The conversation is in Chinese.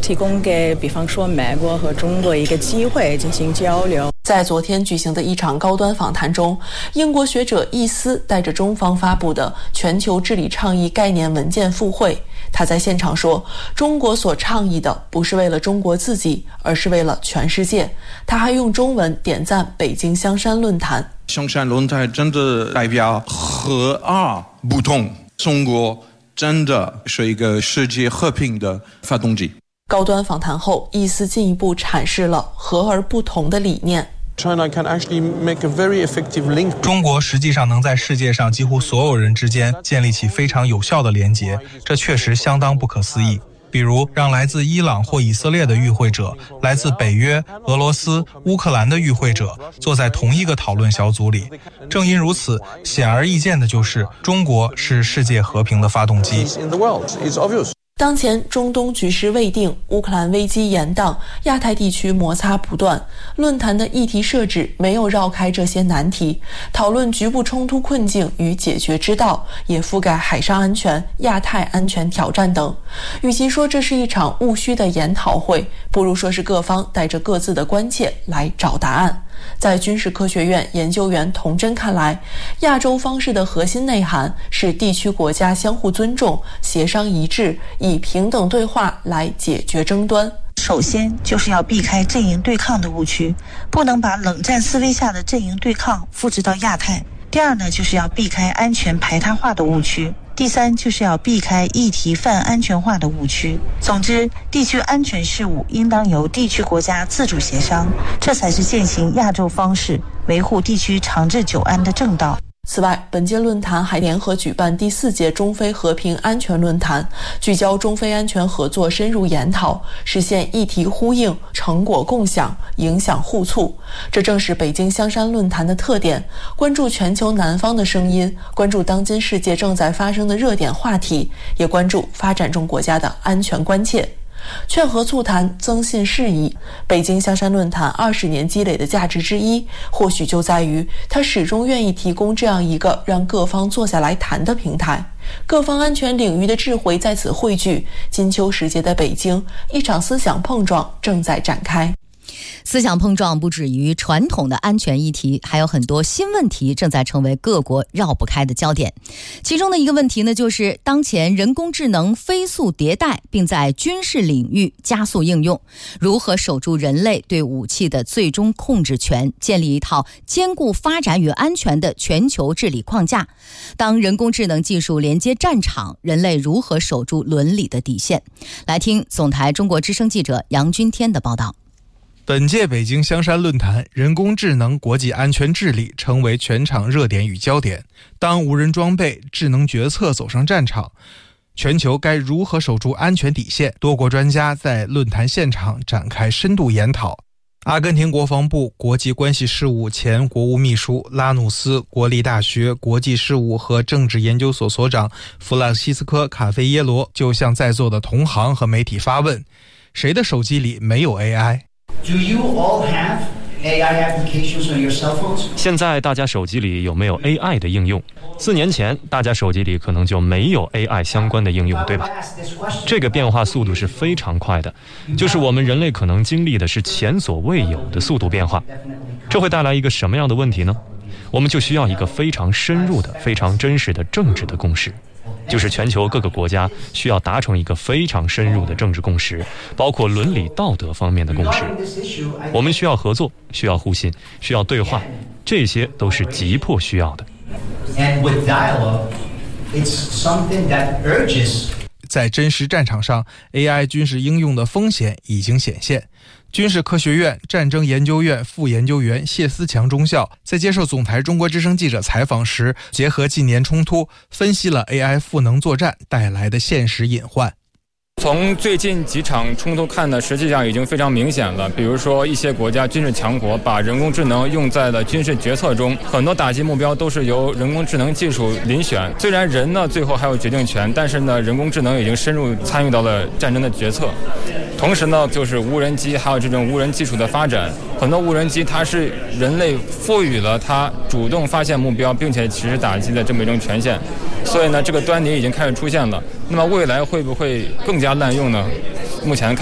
提供给比方说美国和中国一个机会进行交流。 在昨天举行的一场高端访谈中，英国学者易斯带着中方发布的全球治理倡议概念文件赴会。他在现场说，中国所倡议的不是为了中国自己，而是为了全世界。他还用中文点赞北京香山论坛。 香山论坛真的代表和而不同，中国真的是一个世界和平的发动机。 高端访谈后，易斯进一步阐释了和而不同的理念。 中国实际上能在世界上几乎所有人之间建立起非常有效的连结，这确实相当不可思议。比如让来自伊朗或以色列的与会者，来自北约、俄罗斯、乌克兰的与会者坐在同一个讨论小组里。正因如此，显而易见的就是中国是世界和平的发动机。 当前中东局势未定，乌克兰危机延宕，亚太地区摩擦不断。论坛的议题设置没有绕开这些难题，讨论局部冲突困境与解决之道，也覆盖海上安全、亚太安全挑战等。与其说这是一场务虚的研讨会，不如说是各方带着各自的关切来找答案。在军事科学院研究员童真看来，亚洲方式的核心内涵是地区国家相互尊重、协商一致，以平等对话来解决争端。 首先就是要避开阵营对抗的误区，不能把冷战思维下的阵营对抗复制到亚太。第二呢，就是要避开安全排他化的误区。第三，就是要避开议题泛安全化的误区。总之，地区安全事务应当由地区国家自主协商，这才是践行亚洲方式、维护地区长治久安的正道。 此外，本届论坛还联合举办第4届中非和平安全论坛，聚焦中非安全合作深入研讨，实现议题呼应、成果共享、影响互促。这正是北京香山论坛的特点，关注全球南方的声音，关注当今世界正在发生的热点话题，也关注发展中国家的安全关切。劝和促谈，增信释疑。北京香山论坛20年积累的价值之一，或许就在于它始终愿意提供这样一个让各方坐下来谈的平台。各方安全领域的智慧在此汇聚，金秋时节的北京，一场思想碰撞正在展开。 思想碰撞不止于传统的安全议题，还有很多新问题正在成为各国绕不开的焦点。其中的一个问题呢，就是当前人工智能飞速迭代，并在军事领域加速应用，如何守住人类对武器的最终控制权，建立一套兼顾发展与安全的全球治理框架。当人工智能技术连接战场，人类如何守住伦理的底线？来听总台中国之声记者杨君天的报道。 本届北京香山论坛，人工智能国际安全治理成为全场热点与焦点。当无人装备、智能决策走上战场，全球该如何守住安全底线？多国专家在论坛现场展开深度研讨。阿根廷国防部国际关系事务前国务秘书拉努斯国立大学国际事务和政治研究所所长弗朗西斯科·卡菲耶罗就向在座的同行和媒体发问：谁的手机里没有 AI？Do you all have AI applications on your cell phones? 现在大家手机里有没有 AI 的应用？4年前大家手机里可能就没有 AI 相关的应用，对吧？这个变化速度是非常快的，就是我们人类可能经历的是前所未有的速度变化。这会带来一个什么样的问题呢？我们就需要一个非常深入的、非常真实的政治的共识，就是全球各个国家需要达成一个非常深入的政治共识，包括伦理道德方面的共识。我们需要合作，需要互信，需要对话，这些都是急迫需要的。 在真实战场上， AI 军事应用的风险已经显现。军事科学院战争研究院副研究员谢思强中校在接受总台中国之声记者采访时，结合近年冲突，分析了 AI 赋能作战带来的现实隐患。 从最近几场冲突看呢，实际上已经非常明显了。比如说，一些国家军事强国把人工智能用在了军事决策中，很多打击目标都是由人工智能技术遴选。虽然人呢最后还有决定权，但是呢，人工智能已经深入参与到了战争的决策。同时呢，就是无人机还有这种无人技术的发展，很多无人机它是人类赋予了它主动发现目标并且实施打击的这么一种权限，所以呢，这个端倪已经开始出现了。那么未来会不会更加滥用呢？目前看